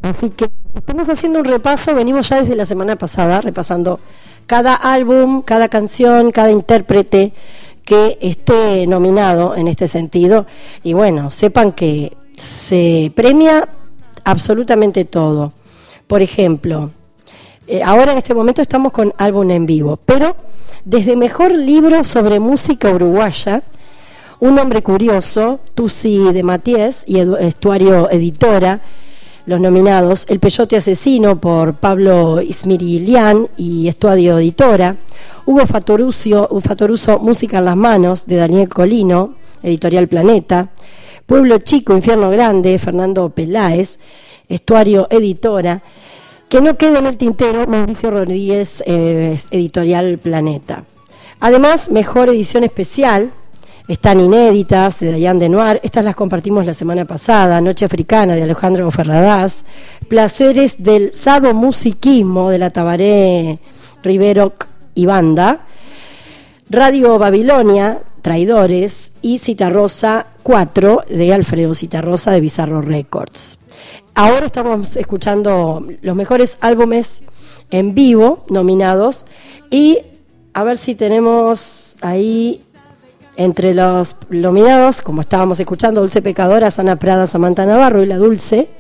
Así que estamos haciendo un repaso, venimos ya desde la semana pasada repasando cada álbum, cada canción, cada intérprete que esté nominado en este sentido. Y bueno, sepan que se premia absolutamente todo. Por ejemplo, ahora en este momento estamos con álbum en vivo, pero desde mejor libro sobre música uruguaya, Un hombre curioso, Tusi de Matías y Estuario Editora, los nominados, El Peyote Asesino por Pablo Ismirilian y Estuario Editora, Hugo Fatoruso, Música en las manos, de Daniel Colino, Editorial Planeta, Pueblo Chico, Infierno Grande, Fernando Peláez, Estuario Editora, Que no quede en el tintero, Mauricio Rodríguez, Editorial Planeta. Además, mejor edición especial, están inéditas, de Dayan Denoir, estas las compartimos la semana pasada, Noche Africana, de Alejandro Ferradas, Placeres del Sadomusiquismo, de la Tabaré Rivero y Banda, Radio Babilonia, Traidores, y Citarrosa 4, de Alfredo Citarrosa, de Bizarro Records. Ahora estamos escuchando los mejores álbumes en vivo nominados, y a ver si tenemos ahí entre los nominados, como estábamos escuchando, Dulce Pecadora, Sana Prada, Samantha Navarro y La Dulce,